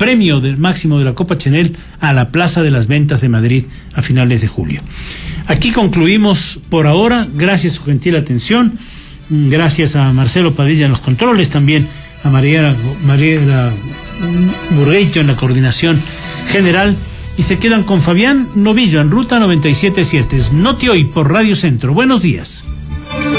premio del máximo de la Copa Chanel a la Plaza de las Ventas de Madrid a finales de julio. Aquí concluimos por ahora. Gracias a su gentil atención. Gracias a Marcelo Padilla en los controles, también a Mariela Burgueito en la coordinación general. Y se quedan con Fabián Novillo en Ruta 97.7. Noti Hoy por Radio Centro. Buenos días.